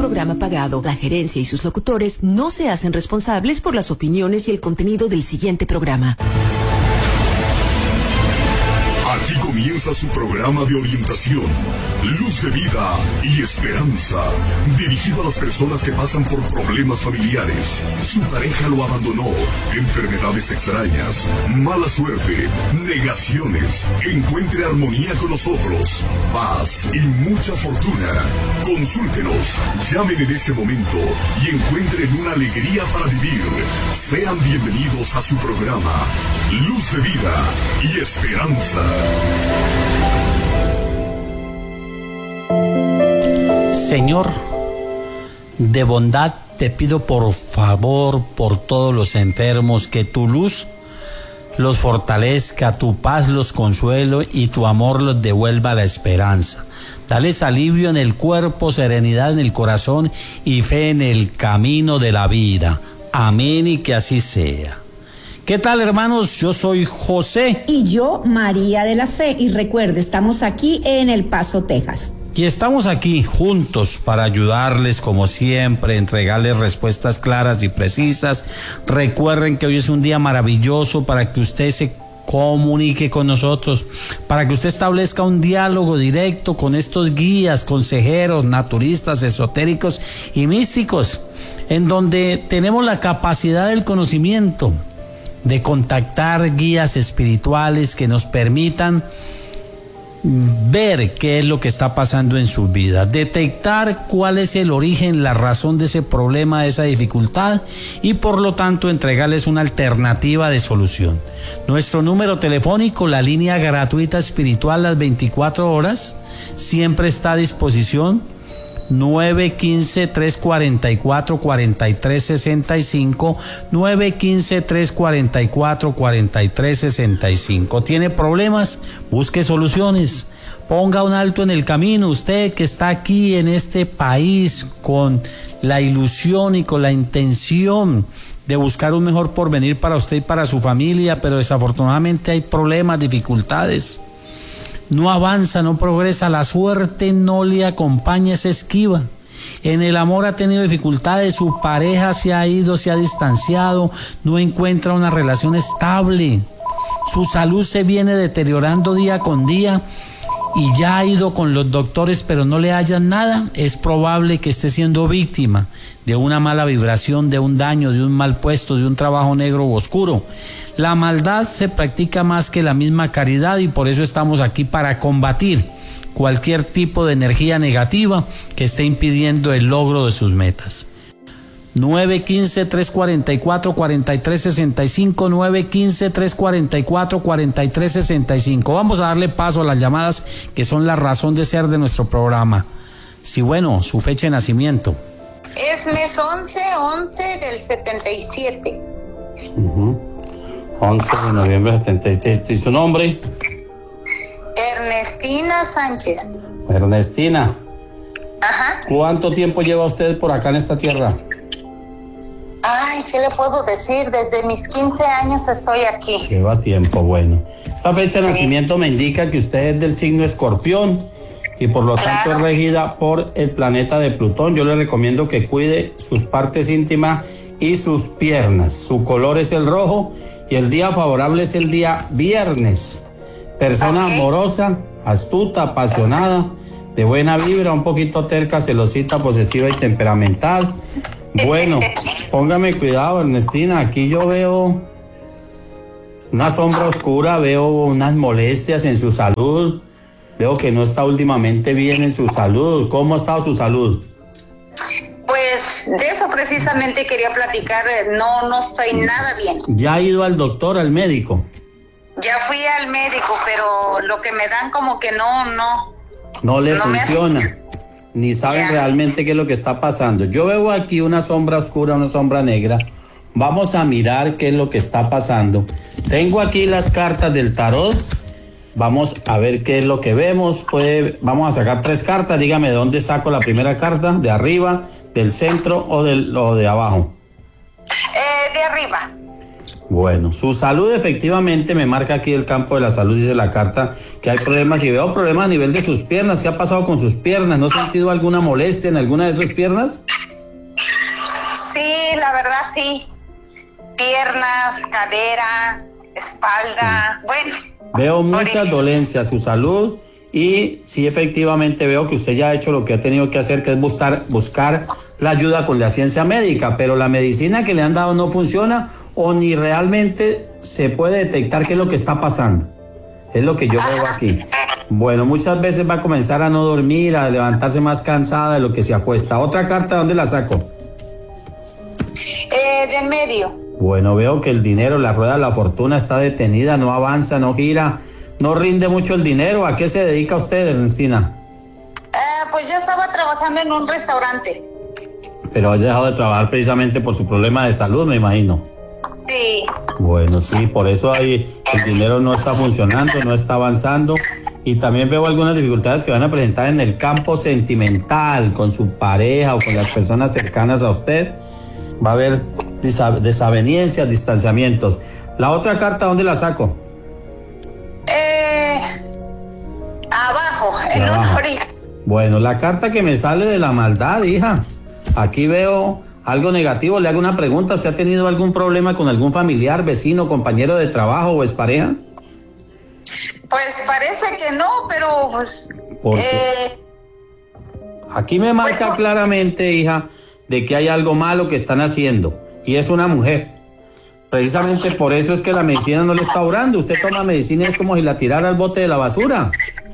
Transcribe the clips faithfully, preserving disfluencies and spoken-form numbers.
programa pagado. La gerencia y sus locutores no se hacen responsables por las opiniones y el contenido del siguiente programa. Aquí comienza su programa de orientación, Luz de Vida y Esperanza, dirigido a las personas que pasan por problemas familiares. Su pareja lo abandonó, enfermedades extrañas, mala suerte, negaciones. Encuentre armonía con nosotros, paz y mucha fortuna. Consúltenos, llamen en este momento y encuentren una alegría para vivir. Sean bienvenidos a su programa, Luz de Vida y Esperanza. Señor, de bondad te pido por favor por todos los enfermos que tu luz los fortalezca, tu paz los consuele y tu amor los devuelva la esperanza. Dales alivio en el cuerpo, serenidad en el corazón y fe en el camino de la vida. Amén y que así sea. ¿Qué tal, hermanos? Yo soy José. Y yo, María de la Fe. Y recuerde, estamos aquí en El Paso, Texas. Y estamos aquí juntos para ayudarles, como siempre, entregarles respuestas claras y precisas. Recuerden que hoy es un día maravilloso para que usted se comunique con nosotros, para que usted establezca un diálogo directo con estos guías, consejeros, naturistas, esotéricos y místicos, en donde tenemos la capacidad del conocimiento de contactar guías espirituales que nos permitan ver qué es lo que está pasando en su vida, detectar cuál es el origen, la razón de ese problema, de esa dificultad y por lo tanto entregarles una alternativa de solución. Nuestro número telefónico, la línea gratuita espiritual las veinticuatro horas, siempre está a disposición. nueve uno cinco, tres cuatro cuatro, cuatro tres seis cinco, nueve uno cinco, tres cuatro cuatro, cuatro tres seis cinco. ¿Tiene problemas? Busque soluciones. Ponga un alto en el camino. Usted que está aquí en este país con la ilusión y con la intención de buscar un mejor porvenir para usted y para su familia, pero desafortunadamente hay problemas, dificultades. No avanza, no progresa, la suerte no le acompaña, es esquiva. En el amor ha tenido dificultades, su pareja se ha ido, se ha distanciado, no encuentra una relación estable. Su salud se viene deteriorando día con día y ya ha ido con los doctores, pero no le hallan nada. Es probable que esté siendo víctima de una mala vibración, de un daño, de un mal puesto, de un trabajo negro u oscuro. La maldad se practica más que la misma caridad y por eso estamos aquí para combatir cualquier tipo de energía negativa que esté impidiendo el logro de sus metas. nueve uno cinco, tres cuatro cuatro, cuatro tres seis cinco, nueve uno cinco, tres cuatro cuatro, cuatro tres seis cinco. Vamos a darle paso a las llamadas que son la razón de ser de nuestro programa. Sí, bueno, su fecha de nacimiento. Es mes once, once del setenta y siete. Uh-huh. once de noviembre del setenta y siete. ¿Y su nombre? Ernestina Sánchez. Ernestina. Ajá. ¿Cuánto tiempo lleva usted por acá en esta tierra? Ay, ¿qué le puedo decir? Desde mis quince años estoy aquí. Lleva tiempo, bueno. Esta fecha de nacimiento me indica que usted es del signo Escorpión y por lo tanto es regida por el planeta de Plutón. Yo le recomiendo que cuide sus partes íntimas y sus piernas. Su color es el rojo y el día favorable es el día viernes. Persona okay. amorosa, astuta, apasionada, de buena vibra, un poquito terca, celosita, posesiva y temperamental. Bueno, póngame cuidado, Ernestina, aquí yo veo una sombra oscura, veo unas molestias en su salud, veo que no está últimamente bien en su salud. ¿Cómo ha estado su salud? Pues de eso precisamente quería platicar, no, no estoy nada bien. ¿Ya ha ido al doctor, al médico? Ya fui al médico, pero lo que me dan como que no, no. No le no funciona, ni saben ya. realmente qué es lo que está pasando. Yo veo aquí una sombra oscura, una sombra negra. Vamos a mirar qué es lo que está pasando. Tengo aquí las cartas del tarot. Vamos a ver qué es lo que vemos. Puede, vamos a sacar tres cartas. Dígame de dónde saco la primera carta, de arriba, del centro o, del, o de abajo. Eh, de arriba. Bueno, su salud efectivamente me marca aquí el campo de la salud, dice la carta, que hay problemas y veo problemas a nivel de sus piernas. ¿Qué ha pasado con sus piernas? ¿No ha sentido alguna molestia en alguna de sus piernas? Sí, la verdad sí. Piernas, cadera, espalda, sí. Bueno. Veo muchas dolencias, su salud, y sí efectivamente veo que usted ya ha hecho lo que ha tenido que hacer, que es buscar, buscar la ayuda con la ciencia médica, pero la medicina que le han dado no funciona o ni realmente se puede detectar qué es lo que está pasando. Es lo que yo veo aquí. Bueno, muchas veces va a comenzar a no dormir, a levantarse más cansada de lo que se acuesta. ¿Otra carta dónde la saco? Eh, de en medio. Bueno, veo que el dinero, la rueda de la fortuna está detenida, no avanza, no gira, no rinde mucho el dinero. ¿A qué se dedica usted, Ernestina? Eh, pues yo estaba trabajando en un restaurante. Pero ha dejado de trabajar precisamente por su problema de salud, me imagino. Sí. Bueno, sí, por eso ahí el dinero no está funcionando, no está avanzando. Y también veo algunas dificultades que van a presentar en el campo sentimental, con su pareja o con las personas cercanas a usted. Va a haber desavenencias, distanciamientos. ¿La otra carta dónde la saco? Eh, abajo, en abajo. una orilla. Bueno, la carta que me sale de la maldad, hija. Aquí veo algo negativo. Le hago una pregunta. ¿Usted ha tenido algún problema con algún familiar, vecino, compañero de trabajo o expareja? Pues parece que no, pero pues... ¿Por qué? Eh, Aquí me marca pues, claramente, hija, de que hay algo malo que están haciendo. Y es una mujer. Precisamente por eso es que la medicina no le está orando. Usted toma medicina y es como si la tirara al bote de la basura.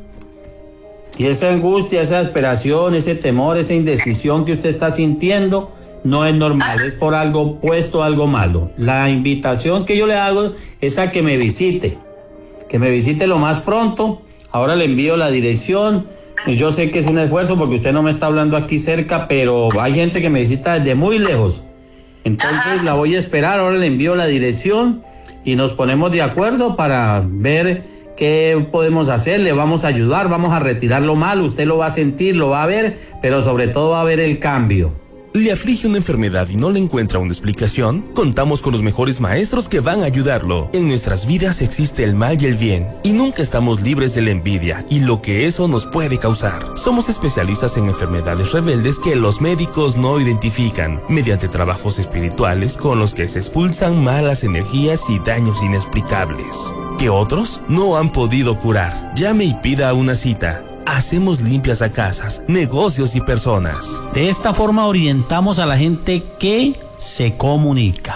Y esa angustia, esa desesperación, ese temor, esa indecisión que usted está sintiendo no es normal, es por algo puesto, algo malo. La invitación que yo le hago es a que me visite, que me visite lo más pronto. Ahora le envío la dirección. Yo sé que es un esfuerzo porque usted no me está hablando aquí cerca, pero hay gente que me visita desde muy lejos. Entonces la voy a esperar, ahora le envío la dirección y nos ponemos de acuerdo para ver qué podemos hacer. Le vamos a ayudar, vamos a retirar lo malo, usted lo va a sentir, lo va a ver, pero sobre todo va a ver el cambio. ¿Le aflige una enfermedad y no le encuentra una explicación? Contamos con los mejores maestros que van a ayudarlo. En nuestras vidas existe el mal y el bien, y nunca estamos libres de la envidia y lo que eso nos puede causar. Somos especialistas en enfermedades rebeldes que los médicos no identifican, mediante trabajos espirituales con los que se expulsan malas energías y daños inexplicables, que otros no han podido curar. Llame y pida una cita. Hacemos limpias a casas, negocios y personas. De esta forma orientamos a la gente que se comunica.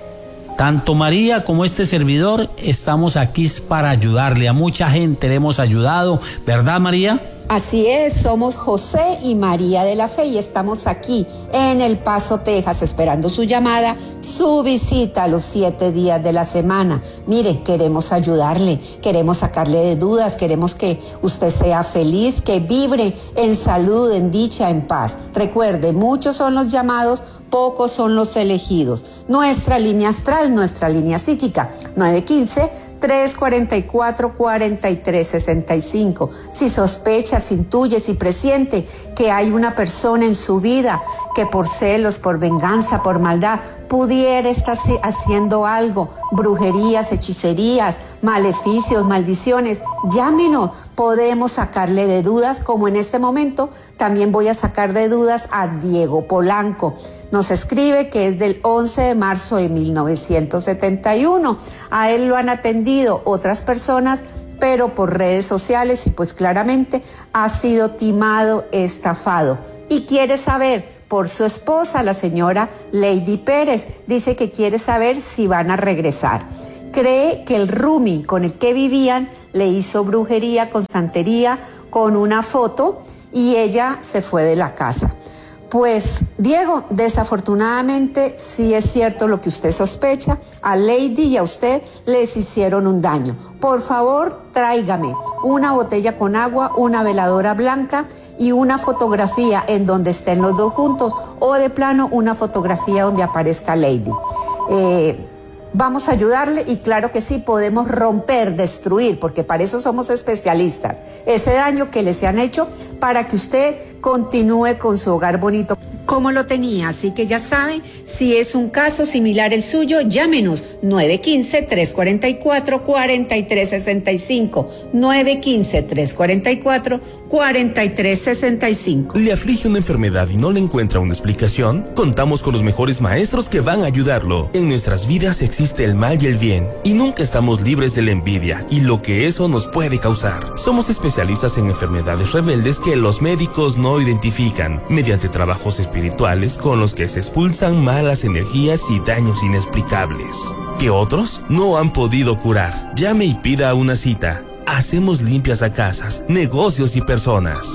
Tanto María como este servidor estamos aquí para ayudarle. A mucha gente le hemos ayudado, ¿verdad, María? Así es, somos José y María de la Fe y estamos aquí en El Paso, Texas, esperando su llamada, su visita los siete días de la semana. Mire, queremos ayudarle, queremos sacarle de dudas, queremos que usted sea feliz, que vibre en salud, en dicha, en paz. Recuerde, muchos son los llamados, pocos son los elegidos. Nuestra línea astral, nuestra línea psíquica, nueve uno cinco, tres cuatro cuatro, cuatro tres seis cinco. Si sospechas, intuyes y presiente que hay una persona en su vida que por celos, por venganza, por maldad, pudiera estar haciendo algo, brujerías, hechicerías, maleficios, maldiciones, llámenos. Podemos sacarle de dudas, como en este momento también voy a sacar de dudas a Diego Polanco. Nos escribe que es del once de marzo de mil novecientos setenta y uno. A él lo han atendido otras personas, pero por redes sociales, y pues claramente ha sido timado, estafado. Y quiere saber por su esposa, la señora Lady Pérez. Dice que quiere saber si van a regresar. Cree que el roomie con el que vivían le hizo brujería con santería, con una foto, y ella se fue de la casa. Pues, Diego, desafortunadamente sí es cierto lo que usted sospecha. A Lady y a usted les hicieron un daño. Por favor, tráigame una botella con agua, una veladora blanca y una fotografía en donde estén los dos juntos, o de plano una fotografía donde aparezca Lady. Eh... Vamos a ayudarle y claro que sí, podemos romper, destruir, porque para eso somos especialistas. Ese daño que les han hecho para que usted continúe con su hogar bonito como lo tenía. Así que ya sabe, si es un caso similar el suyo, llámenos nueve uno cinco, tres cuatro cuatro, cuatro tres seis cinco, nueve uno cinco, tres cuatro cuatro, cuatro tres seis cinco. ¿Le aflige una enfermedad y no le encuentra una explicación? Contamos con los mejores maestros que van a ayudarlo. En nuestras vidas existe el mal y el bien, y nunca estamos libres de la envidia y lo que eso nos puede causar. Somos especialistas en enfermedades rebeldes que los médicos no identifican, mediante trabajos espirituales con los que se expulsan malas energías y daños inexplicables, que otros no han podido curar. Llame y pida una cita. Hacemos limpias a casas, negocios y personas.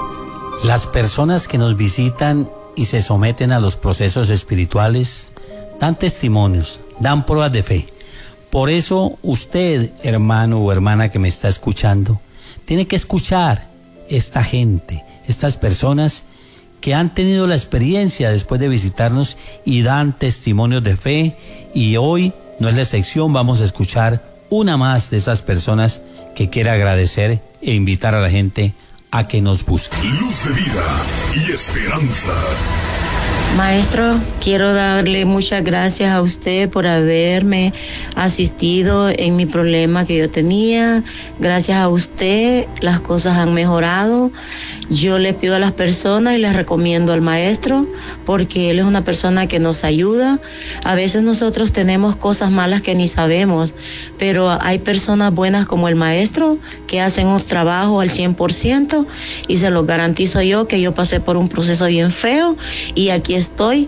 Las personas que nos visitan y se someten a los procesos espirituales dan testimonios, dan pruebas de fe. Por eso usted, hermano o hermana que me está escuchando, tiene que escuchar esta gente, estas personas que han tenido la experiencia después de visitarnos y dan testimonios de fe. Y hoy no es la excepción, vamos a escuchar una más de esas personas que quiere agradecer e invitar a la gente a que nos busque. Luz de vida y esperanza. Maestro, quiero darle muchas gracias a usted por haberme asistido en mi problema que yo tenía. Gracias a usted las cosas han mejorado. Yo le pido a las personas y les recomiendo al maestro porque él es una persona que nos ayuda. A veces nosotros tenemos cosas malas que ni sabemos, pero hay personas buenas como el maestro que hacen un trabajo al cien por ciento y se lo garantizo yo que yo pasé por un proceso bien feo y aquí estoy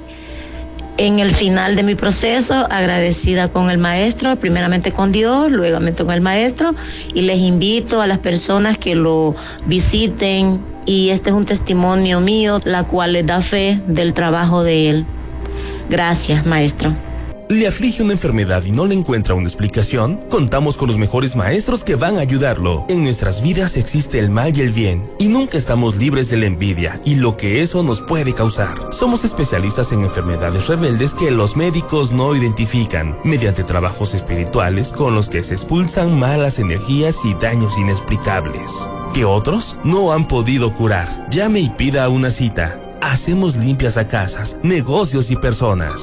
en el final de mi proceso, agradecida con el maestro, primeramente con Dios, luego con el maestro, y les invito a las personas que lo visiten, y este es un testimonio mío, la cual les da fe del trabajo de él. Gracias, maestro. ¿Le aflige una enfermedad y no le encuentra una explicación? Contamos con los mejores maestros que van a ayudarlo. En nuestras vidas existe el mal y el bien, y nunca estamos libres de la envidia y lo que eso nos puede causar. Somos especialistas en enfermedades rebeldes que los médicos no identifican, mediante trabajos espirituales con los que se expulsan malas energías y daños inexplicables, que otros no han podido curar. Llame y pida una cita. Hacemos limpias a casas, negocios y personas.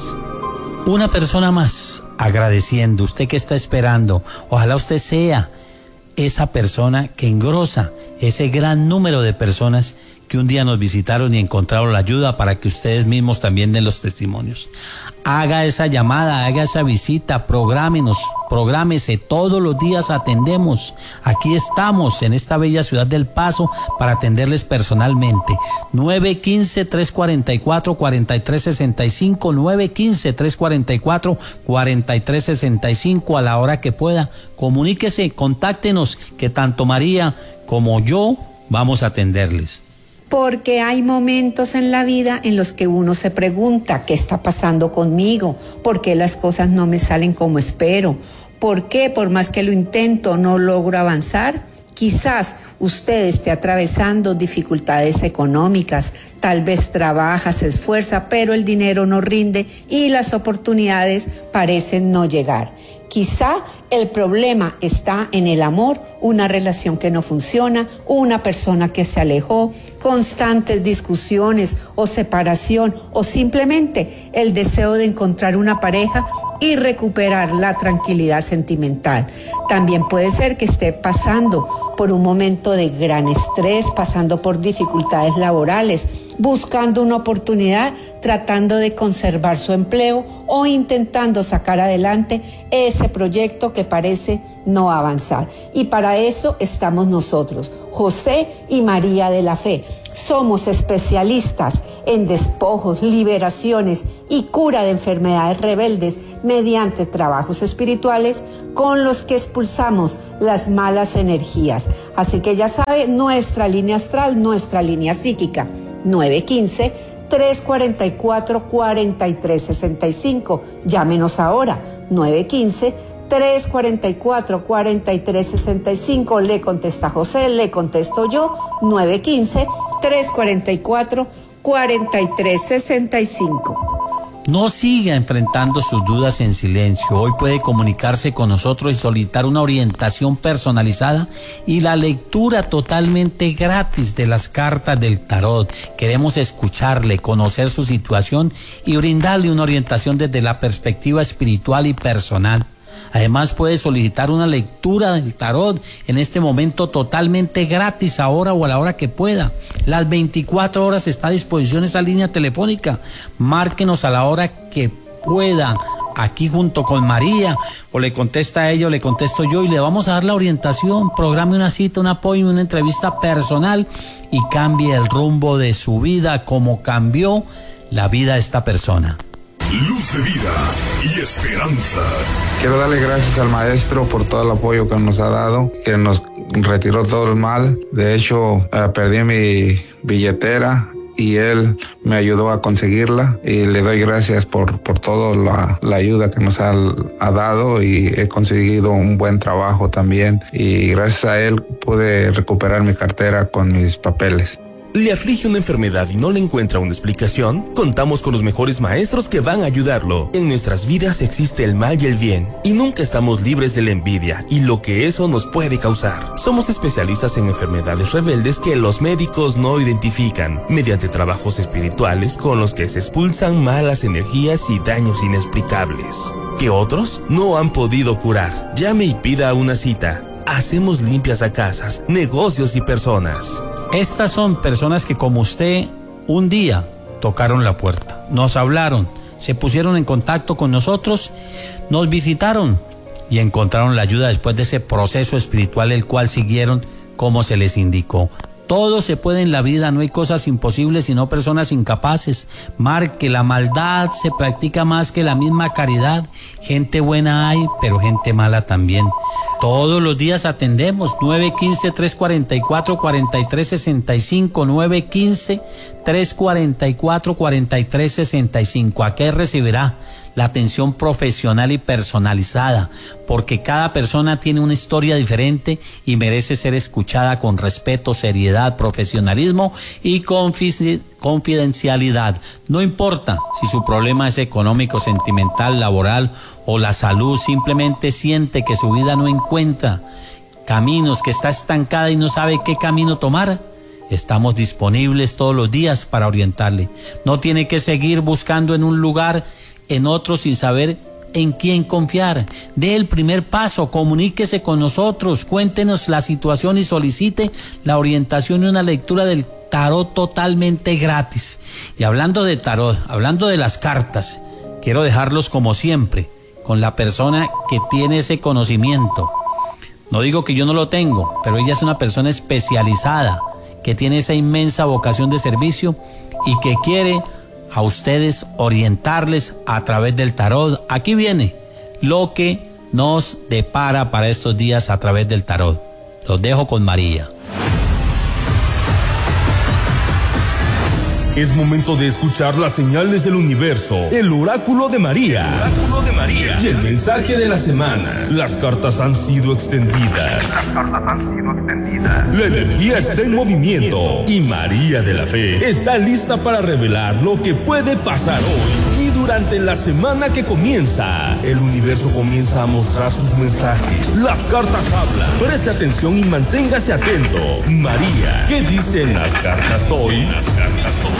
Una persona más agradeciendo, usted que está esperando, ojalá usted sea esa persona que engrosa ese gran número de personas que un día nos visitaron y encontraron la ayuda para que ustedes mismos también den los testimonios. Haga esa llamada, haga esa visita, prográmenos, prográmese, todos los días atendemos. Aquí estamos en esta bella ciudad del Paso para atenderles personalmente. nueve uno cinco, tres cuatro cuatro, cuatro tres seis cinco, nueve uno cinco, tres cuatro cuatro, cuatro tres seis cinco, a la hora que pueda. Comuníquese, contáctenos, que tanto María como yo vamos a atenderles. Porque hay momentos en la vida en los que uno se pregunta, ¿qué está pasando conmigo? ¿Por qué las cosas no me salen como espero? ¿Por qué, por más que lo intento, no logro avanzar? Quizás usted esté atravesando dificultades económicas, tal vez trabaja, se esfuerza, pero el dinero no rinde y las oportunidades parecen no llegar. Quizá el problema está en el amor, una relación que no funciona, una persona que se alejó, constantes discusiones o separación, o simplemente el deseo de encontrar una pareja y recuperar la tranquilidad sentimental. También puede ser que esté pasando por un momento de gran estrés, pasando por dificultades laborales, buscando una oportunidad, tratando de conservar su empleo o intentando sacar adelante ese proyecto que parece no avanzar. Y para eso estamos nosotros, José y María de la Fe. Somos especialistas en despojos, liberaciones y cura de enfermedades rebeldes mediante trabajos espirituales con los que expulsamos las malas energías. Así que ya sabe, nuestra línea astral, nuestra línea psíquica, nueve uno cinco, tres cuatro cuatro, cuatro tres seis cinco. Llámenos ahora, nueve uno cinco, tres cuatro cuatro, cuatro tres seis cinco. Le contesta José, le contesto yo, nueve uno cinco, tres cuatro cuatro, cuatro tres seis cinco. No siga enfrentando sus dudas en silencio. Hoy puede comunicarse con nosotros y solicitar una orientación personalizada y la lectura totalmente gratis de las cartas del tarot. Queremos escucharle, conocer su situación y brindarle una orientación desde la perspectiva espiritual y personal. Además puede solicitar una lectura del tarot en este momento totalmente gratis, ahora o a la hora que pueda. Las veinticuatro horas está a disposición esa línea telefónica. Márquenos a la hora que pueda, aquí junto con María, o le contesta a ella o le contesto yo y le vamos a dar la orientación. Programe una cita, un apoyo, una entrevista personal y cambie el rumbo de su vida como cambió la vida de esta persona. Luz de vida y esperanza. Quiero darle gracias al maestro por todo el apoyo que nos ha dado, que nos retiró todo el mal. De hecho, eh, perdí mi billetera y él me ayudó a conseguirla y le doy gracias por, por toda la, la ayuda que nos ha, ha dado, y he conseguido un buen trabajo también, y gracias a él pude recuperar mi cartera con mis papeles. ¿Le aflige una enfermedad y no le encuentra una explicación? Contamos con los mejores maestros que van a ayudarlo. En nuestras vidas existe el mal y el bien, y nunca estamos libres de la envidia y lo que eso nos puede causar. Somos especialistas en enfermedades rebeldes que los médicos no identifican, mediante trabajos espirituales con los que se expulsan malas energías y daños inexplicables, que otros no han podido curar. Llame y pida una cita. Hacemos limpias a casas, negocios y personas. Estas son personas que, como usted, un día tocaron la puerta, nos hablaron, se pusieron en contacto con nosotros, nos visitaron y encontraron la ayuda después de ese proceso espiritual el cual siguieron como se les indicó. Todo se puede en la vida, no hay cosas imposibles sino personas incapaces. Marque, la maldad se practica más que la misma caridad. Gente buena hay, pero gente mala también. Todos los días atendemos. nueve uno cinco, tres cuatro cuatro, cuatro tres seis cinco, nueve uno cinco, tres cuatro cuatro, cuatro tres seis cinco. Aquí recibirá la atención profesional y personalizada, porque cada persona tiene una historia diferente y merece ser escuchada con respeto, seriedad, profesionalismo y confidencialidad. No importa si su problema es económico, sentimental, laboral o la salud, simplemente siente que su vida no encuentra caminos, que está estancada y no sabe qué camino tomar. Estamos disponibles todos los días para orientarle. No tiene que seguir buscando en un lugar, en otro, sin saber en quién confiar. Dé el primer paso, comuníquese con nosotros, cuéntenos la situación y solicite la orientación y una lectura del tarot totalmente gratis. Y hablando de tarot, hablando de las cartas, quiero dejarlos como siempre con la persona que tiene ese conocimiento. No digo que yo no lo tengo, pero ella es una persona especializada, que tiene esa inmensa vocación de servicio y que quiere a ustedes orientarles a través del tarot. Aquí viene lo que nos depara para estos días a través del tarot. Los dejo con María. Es momento de escuchar las señales del universo, el oráculo de María. El oráculo de María. Y el mensaje de la semana. Las cartas han sido extendidas. Las cartas han sido extendidas. La energía está en movimiento y María de la Fe está lista para revelar lo que puede pasar hoy y durante la semana que comienza. El universo comienza a mostrar sus mensajes. Las cartas hablan. Preste atención y manténgase atento. María, ¿qué dicen las cartas hoy? Las cartas hoy.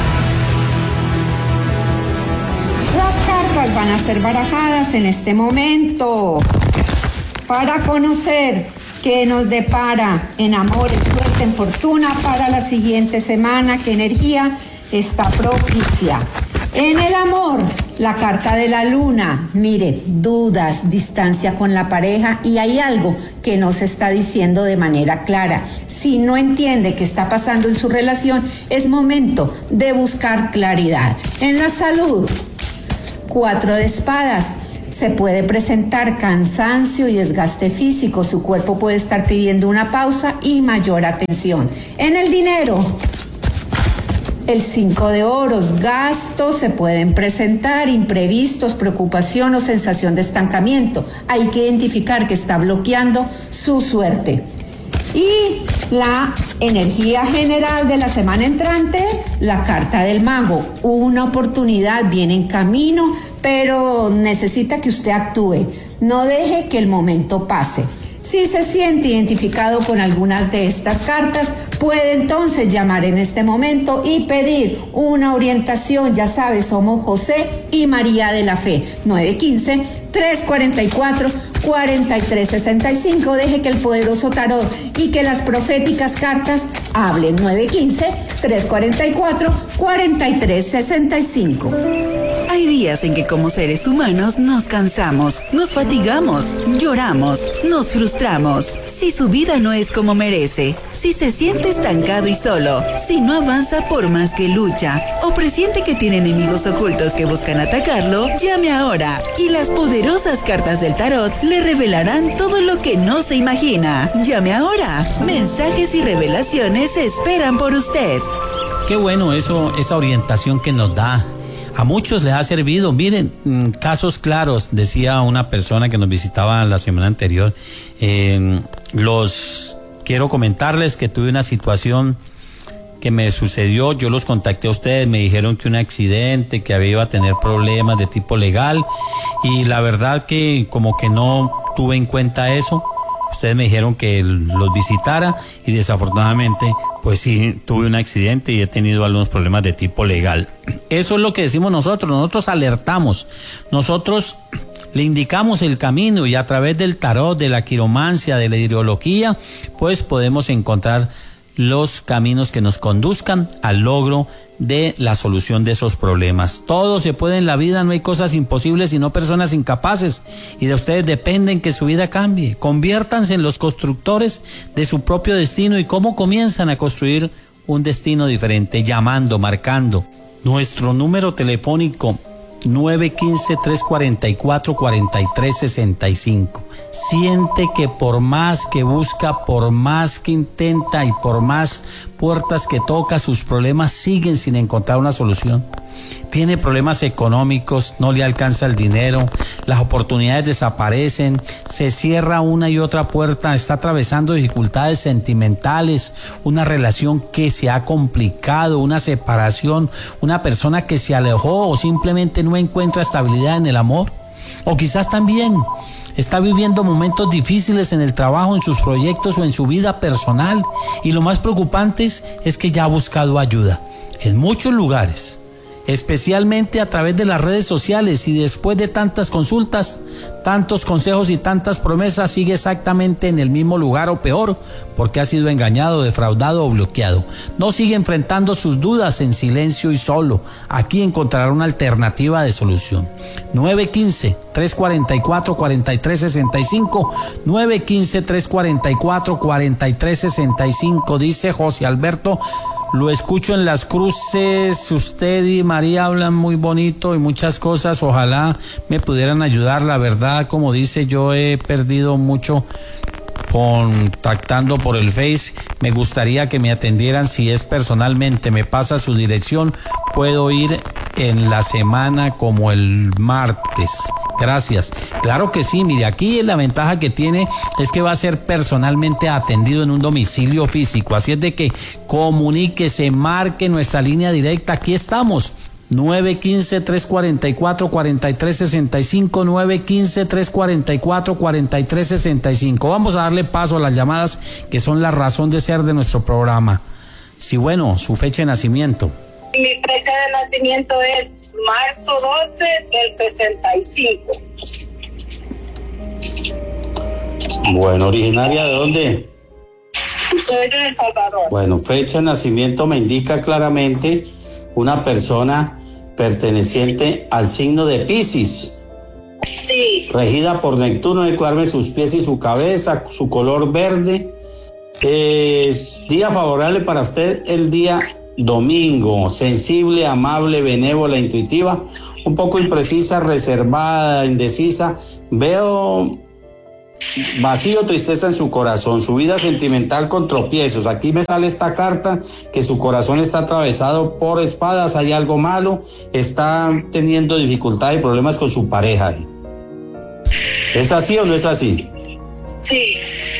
Las cartas van a ser barajadas en este momento para conocer qué nos depara en amor, en suerte, en fortuna para la siguiente semana, qué energía está propicia. En el amor, la carta de la luna, mire, dudas, distancia con la pareja, y hay algo que no se está diciendo de manera clara. Si no entiende qué está pasando en su relación, es momento de buscar claridad. En la salud, cuatro de espadas. Se puede presentar cansancio y desgaste físico. Su cuerpo puede estar pidiendo una pausa y mayor atención. En el dinero, el cinco de oros, gastos se pueden presentar, imprevistos, preocupación o sensación de estancamiento. Hay que identificar que está bloqueando su suerte. Y La energía general de la semana entrante, la carta del mago. Una oportunidad viene en camino, pero necesita que usted actúe. No deje que el momento pase. Si se siente identificado con algunas de estas cartas, puede entonces llamar en este momento y pedir una orientación. Ya sabe, somos José y María de la Fe. nueve uno cinco, tres cuatro cuatro, cuatro tres seis cinco. Deje que el poderoso tarot y que las proféticas cartas hablen. nueve uno cinco, tres cuatro cuatro, cuatro tres seis cinco. Hay días en que como seres humanos nos cansamos, nos fatigamos, lloramos, nos frustramos. Si su vida no es como merece, si se siente estancado y solo, si no avanza por más que lucha, o presiente que tiene enemigos ocultos que buscan atacarlo, llame ahora y las poderosas cartas del tarot le revelarán todo lo que no se imagina. Llame ahora. Mensajes y revelaciones esperan por usted. Qué bueno eso, esa orientación que nos da. A muchos les ha servido. Miren, casos claros, decía una persona que nos visitaba la semana anterior. Eh, los quiero comentarles que tuve una situación que me sucedió. Yo los contacté a ustedes, me dijeron que un accidente, que había iba a tener problemas de tipo legal, y la verdad que como que no tuve en cuenta eso. Ustedes me dijeron que los visitara y desafortunadamente pues sí tuve un accidente y he tenido algunos problemas de tipo legal. Eso es lo que decimos nosotros, nosotros alertamos, nosotros le indicamos el camino, y a través del tarot, de la quiromancia, de la ideología, pues podemos encontrar los caminos que nos conduzcan al logro de la solución de esos problemas. Todo se puede en la vida, no hay cosas imposibles sino personas incapaces, y de ustedes dependen que su vida cambie. Conviértanse en los constructores de su propio destino. ¿Y cómo comienzan a construir un destino diferente? Llamando, marcando nuestro número telefónico nueve uno cinco, tres cuatro cuatro, cuatro tres seis cinco. Siente que por más que busca, por más que intenta y por más puertas que toca, sus problemas siguen sin encontrar una solución. Tiene problemas económicos, no le alcanza el dinero, las oportunidades desaparecen, se cierra una y otra puerta, está atravesando dificultades sentimentales, una relación que se ha complicado, una separación, una persona que se alejó o simplemente no encuentra estabilidad en el amor. O quizás también está viviendo momentos difíciles en el trabajo, en sus proyectos o en su vida personal. Y lo más preocupante es, es que ya ha buscado ayuda en muchos lugares, especialmente a través de las redes sociales, y después de tantas consultas, tantos consejos y tantas promesas, sigue exactamente en el mismo lugar o peor, porque ha sido engañado, defraudado o bloqueado. No sigue enfrentando sus dudas en silencio y solo. Aquí encontrará una alternativa de solución. nueve uno cinco, tres cuatro cuatro, cuatro tres seis cinco, nueve uno cinco, tres cuatro cuatro, cuatro tres seis cinco. Dice José Alberto: lo escucho en Las Cruces, usted y María hablan muy bonito y muchas cosas, ojalá me pudieran ayudar. La verdad, como dice, yo he perdido mucho contactando por el Face. Me gustaría que me atendieran, si es personalmente, me pasa su dirección, puedo ir en la semana como el martes. Gracias. Claro que sí, mire, aquí la ventaja que tiene es que va a ser personalmente atendido en un domicilio físico, así es de que comuníquese, marque nuestra línea directa, aquí estamos. nueve uno cinco, tres cuatro cuatro, cuatro tres seis cinco, nueve uno cinco, tres cuatro cuatro, cuatro tres seis cinco. Vamos a darle paso a las llamadas que son la razón de ser de nuestro programa. Sí, bueno, su fecha de nacimiento. Mi fecha de nacimiento es marzo doce del sesenta y cinco. Bueno, ¿originaria de dónde? Soy de El Salvador. Bueno, fecha de nacimiento me indica claramente una persona perteneciente al signo de Piscis. Sí. Regida por Neptuno, hay que cuidarme sus pies y su cabeza, su color verde. Eh, día favorable para usted el día domingo, sensible, amable, benévola, intuitiva, un poco imprecisa, reservada, indecisa. Veo vacío, tristeza en su corazón, su vida sentimental con tropiezos. Aquí me sale esta carta que su corazón está atravesado por espadas, hay algo malo, está teniendo dificultades y problemas con su pareja. ¿Es así o no es así? Sí.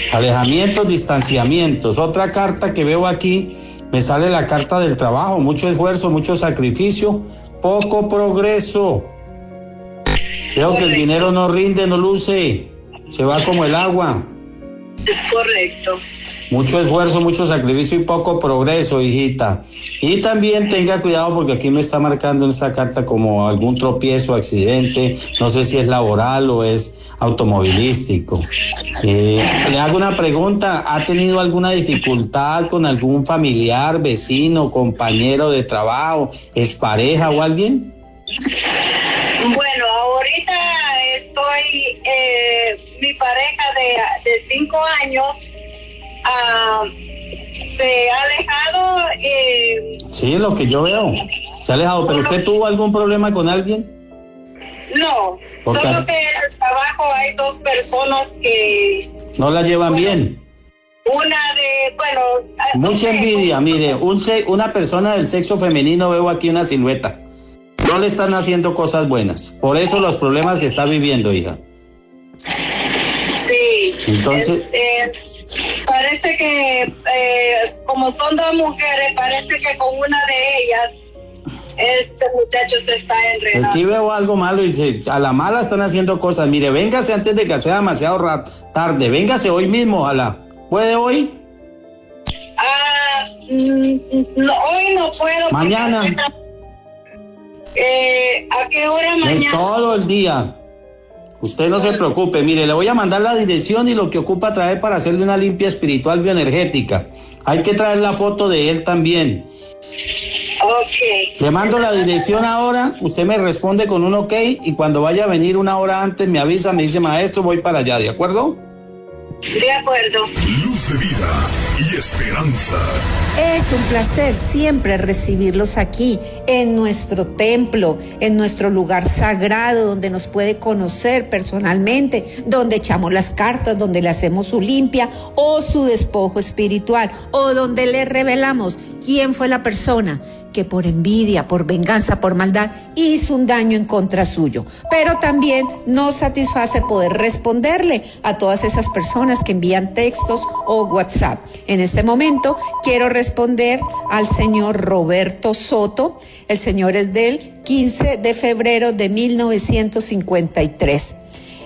Alejamientos, distanciamientos. Otra carta que veo aquí, me sale la carta del trabajo, mucho esfuerzo, mucho sacrificio, poco progreso. Veo correcto. Que el dinero no rinde, no luce, se va como el agua. Es correcto. Mucho esfuerzo, mucho sacrificio y poco progreso, hijita. Y también tenga cuidado porque aquí me está marcando en esta carta como algún tropiezo, accidente, no sé si es laboral o es automovilístico. Eh, le hago una pregunta, ¿ha tenido alguna dificultad con algún familiar, vecino, compañero de trabajo, expareja o alguien? Bueno, ahorita estoy, eh, mi pareja de, de cinco años, Uh, se ha alejado. Eh, sí, lo que yo veo. Se ha alejado, pero ¿usted tuvo algún problema con alguien? No, solo que en el trabajo hay dos personas que... ¿No la llevan bueno, bien? Una de, bueno... Mucha okay. envidia, mire, un se, una persona del sexo femenino, veo aquí una silueta. No le están haciendo cosas buenas. Por eso los problemas que está viviendo, hija. Sí. Entonces... Eh, eh, Parece que, eh, como son dos mujeres, parece que con una de ellas, este muchacho se está enredando. Aquí veo algo malo y se, a la mala están haciendo cosas. Mire, véngase antes de que sea demasiado rap, tarde. Véngase hoy mismo, ojalá. ¿Puede hoy? Ah, mm, no, hoy no puedo. Mañana. Eh, ¿A qué hora mañana? Todo el día. Usted no se preocupe, mire, le voy a mandar la dirección y lo que ocupa traer para hacerle una limpia espiritual bioenergética. Hay que traer la foto de él también. Ok. Le mando la dirección ahora, usted me responde con un ok y cuando vaya a venir una hora antes me avisa, me dice, maestro, voy para allá, ¿de acuerdo? De acuerdo. Luz de vida y esperanza. Es un placer siempre recibirlos aquí, en nuestro templo, en nuestro lugar sagrado, donde nos puede conocer personalmente, donde echamos las cartas, donde le hacemos su limpia o su despojo espiritual, o donde le revelamos quién fue la persona que por envidia, por venganza, por maldad, hizo un daño en contra suyo. Pero también nos satisface poder responderle a todas esas personas que envían textos o WhatsApp. En este momento quiero responder al señor Roberto Soto. El señor es del quince de febrero de mil novecientos cincuenta y tres.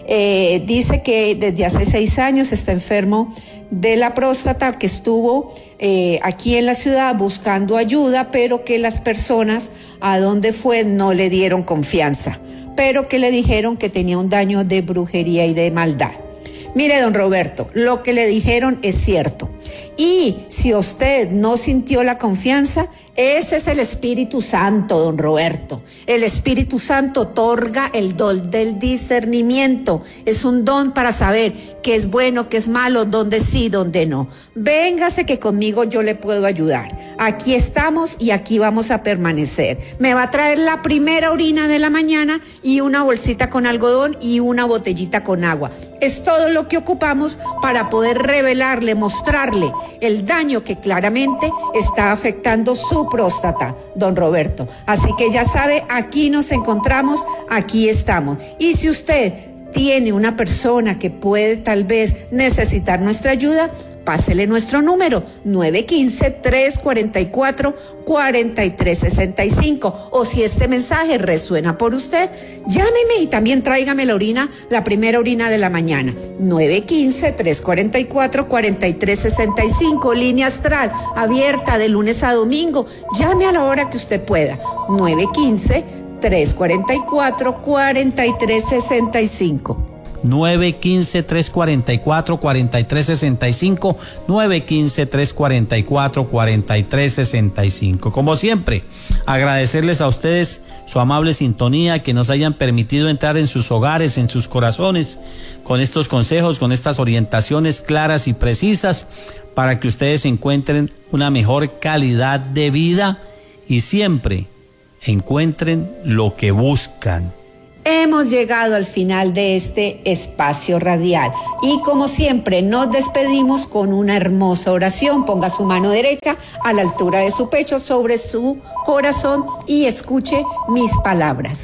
Eh, dice que desde hace seis años está enfermo de la próstata, que estuvo eh, aquí en la ciudad buscando ayuda, pero que las personas a donde fue no le dieron confianza, pero que le dijeron que tenía un daño de brujería y de maldad. Mire, don Roberto, lo que le dijeron es cierto. Y si usted no sintió la confianza, ese es el Espíritu Santo, don Roberto. El Espíritu Santo otorga el don del discernimiento. Es un don para saber qué es bueno, qué es malo, dónde sí, dónde no. Véngase que conmigo yo le puedo ayudar. Aquí estamos y aquí vamos a permanecer. Me va a traer la primera orina de la mañana y una bolsita con algodón y una botellita con agua. Es todo lo que ocupamos para poder revelarle, mostrarle el daño que claramente está afectando su próstata, don Roberto. Así que ya sabe, aquí nos encontramos, aquí estamos. Y si usted tiene una persona que puede tal vez necesitar nuestra ayuda, pásele nuestro número nueve uno cinco, tres cuatro cuatro, cuatro tres seis cinco, o si este mensaje resuena por usted, llámeme y también tráigame la orina, la primera orina de la mañana. Nueve uno cinco, tres cuatro cuatro, cuatro tres seis cinco, línea astral abierta de lunes a domingo. Llame a la hora que usted pueda. Nueve uno cinco, tres cuatro cuatro, cuatro tres seis cinco. nueve uno cinco, tres cuatro cuatro, cuatro tres seis cinco, nueve uno cinco, tres cuatro cuatro, cuatro tres seis cinco. Como siempre, agradecerles a ustedes su amable sintonía, que nos hayan permitido entrar en sus hogares, en sus corazones, con estos consejos, con estas orientaciones claras y precisas, para que ustedes encuentren una mejor calidad de vida y siempre encuentren lo que buscan. Hemos llegado al final de este espacio radial y como siempre nos despedimos con una hermosa oración. Ponga su mano derecha a la altura de su pecho sobre su corazón y escuche mis palabras.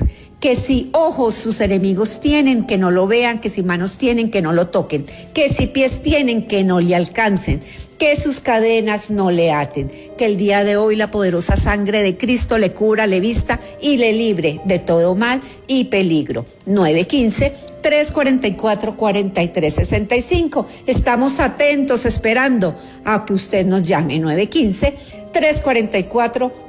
que si ojos sus enemigos tienen, que no lo vean, que si manos tienen, que no lo toquen, que si pies tienen, que no le alcancen, que sus cadenas no le aten, que el día de hoy la poderosa sangre de Cristo le cubra, le vista y le libre de todo mal y peligro. nueve uno cinco, tres cuatro cuatro, cuatro tres seis cinco. Estamos atentos esperando a que usted nos llame. nueve uno cinco, tres cuatro cuatro,